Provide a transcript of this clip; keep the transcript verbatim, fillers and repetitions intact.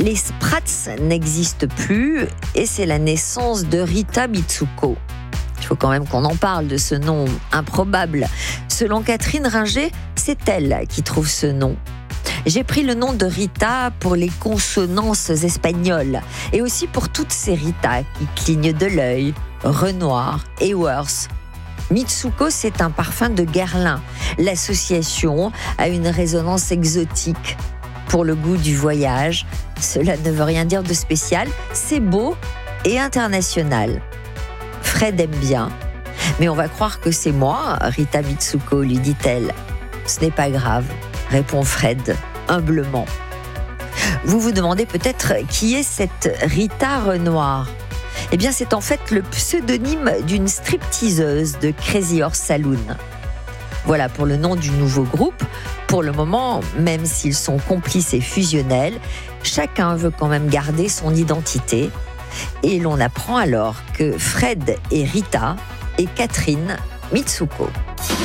Les Sprats n'existent plus et c'est la naissance de Rita Mitsuko. Il faut quand même qu'on en parle de ce nom improbable. Selon Catherine Ringer, c'est elle qui trouve ce nom. J'ai pris le nom de Rita pour les consonances espagnoles et aussi pour toutes ces Rita qui clignent de l'œil, Renoir et Worth. Mitsuko, c'est un parfum de Guerlain. L'association a une résonance exotique pour le goût du voyage. Cela ne veut rien dire de spécial, c'est beau et international. Fred aime bien, mais on va croire que c'est moi, Rita Mitsuko, lui dit-elle. Ce n'est pas grave, répond Fred, humblement. Vous vous demandez peut-être qui est cette Rita Renoir. Eh bien, c'est en fait le pseudonyme d'une stripteaseuse de Crazy Horse Saloon. Voilà pour le nom du nouveau groupe. Pour le moment, même s'ils sont complices et fusionnels, chacun veut quand même garder son identité. Et l'on apprend alors que Fred est Rita et Catherine Mitsuko.